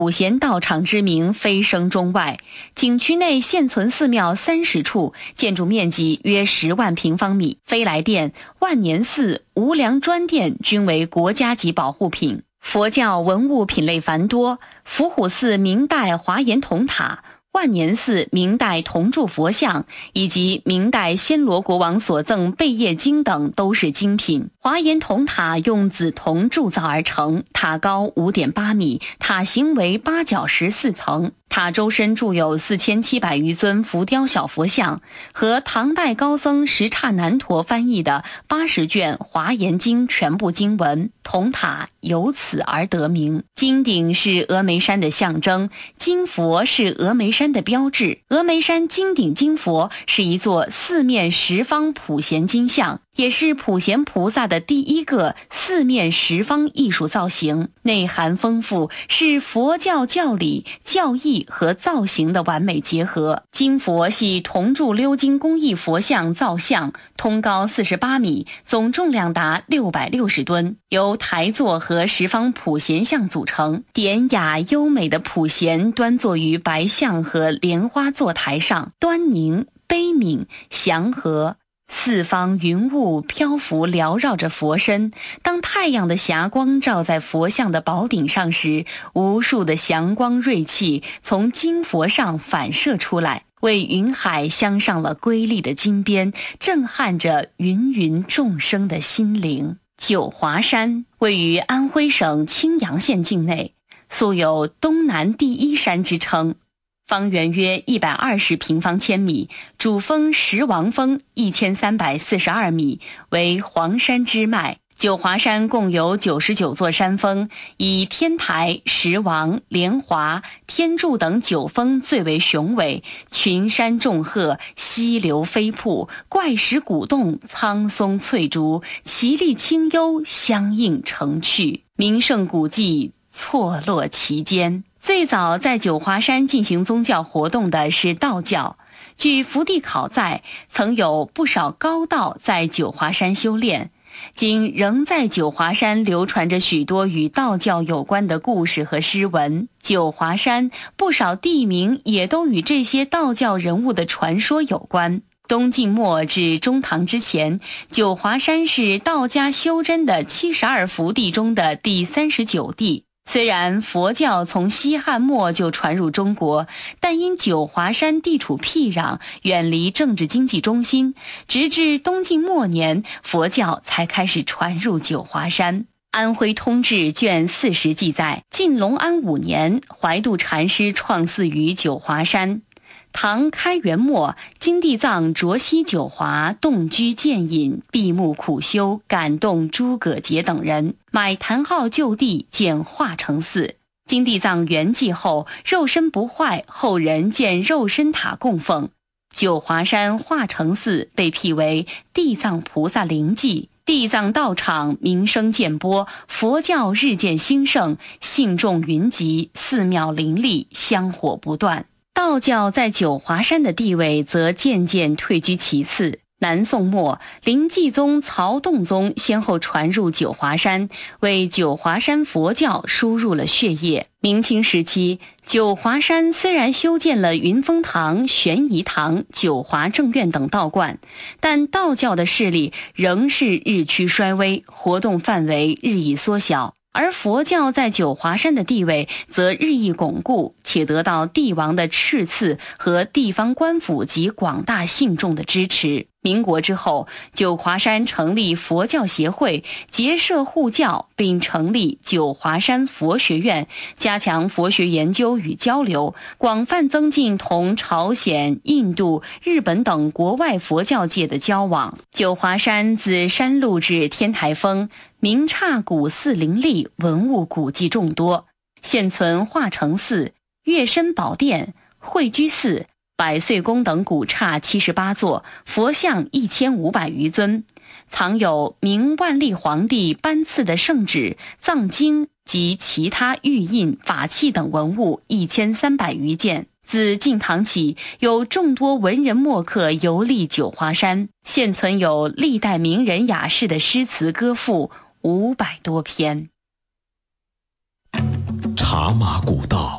普贤道场之名飞升中外，景区内现存寺庙30处，建筑面积约10万平方米。飞来殿、万年寺、无量专殿均为国家级保护品。佛教文物品类繁多，伏虎寺明代华严铜塔、万年寺明代铜铸佛像以及明代暹罗国王所赠贝叶经等都是精品。华严铜塔用紫铜铸造而成，塔高5.8米，塔形为8角14层。塔周身铸有4700余尊浮雕小佛像和唐代高僧什刹难陀翻译的80卷华严经全部经文，铜塔由此而得名。金顶是峨眉山的象征，金佛是峨眉山的标志。峨眉山金顶金佛是一座四面十方普贤金像，也是普贤菩萨的第一个四面十方艺术造型，内涵丰富，是佛教教理、教义和造型的完美结合。金佛系铜铸鎏金工艺佛像造像，通高48米，总重量达660吨，由台座和十方普贤像组成。典雅优美的普贤端坐于白象和莲花座台上，端凝、悲悯、祥和。四方云雾漂浮缭绕着佛身，当太阳的霞光照在佛像的宝顶上时，无数的祥光锐气从金佛上反射出来，为云海镶上了瑰丽的金边，震撼着芸芸众生的心灵。九华山位于安徽省青阳县境内，素有东南第一山之称，方圆约120平方千米，主峰石王峰1342米，为黄山支脉。九华山共有99座山峰，以天台、石王、莲华、天柱等9峰最为雄伟，群山众壑，溪流飞瀑，怪石鼓动，苍松翠竹，奇丽清幽，相映成趣，名胜古迹错落其间。最早在九华山进行宗教活动的是道教，据福地考载，曾有不少高道在九华山修炼，今仍在九华山流传着许多与道教有关的故事和诗文。九华山不少地名也都与这些道教人物的传说有关。东晋末至中唐之前，九华山是道家修真的72福地中的第39地。虽然佛教从西汉末就传入中国，但因九华山地处僻壤，远离政治经济中心，直至东晋末年，佛教才开始传入九华山。安徽通志卷40记载，晋隆安5年，怀度禅师创寺于九华山。唐开元末，金地藏着西九华，动居渐隐，闭目苦修，感动诸葛节等人，买坛号就地建化成寺。金地藏圆寂后，肉身不坏，后人建肉身塔供奉。九华山化成寺被辟为地藏菩萨灵迹，地藏道场名声渐播，佛教日渐兴盛，信众云集，寺庙林立，香火不断。道教在九华山的地位则渐渐退居其次。南宋末，灵济宗、曹洞宗先后传入九华山，为九华山佛教输入了血液。明清时期，九华山虽然修建了云峰堂、玄仪堂、九华正院等道观，但道教的势力仍是日趋衰微，活动范围日益缩小。而佛教在九华山的地位则日益巩固，且得到帝王的敕赐和地方官府及广大信众的支持。民国之后，九华山成立佛教协会，结社护教，并成立九华山佛学院，加强佛学研究与交流，广泛增进同朝鲜、印度、日本等国外佛教界的交往。九华山自山路至天台峰，名刹古寺林立，文物古迹众多，现存化成寺、月深宝殿、慧居寺、百岁宫等古刹78座，佛像1500余尊，藏有明万历皇帝颁赐的圣旨、藏经及其他玉印、法器等文物1300余件。自晋唐起，有众多文人墨客游历九华山，现存有历代名人雅士的诗词歌赋500多篇。 茶马古道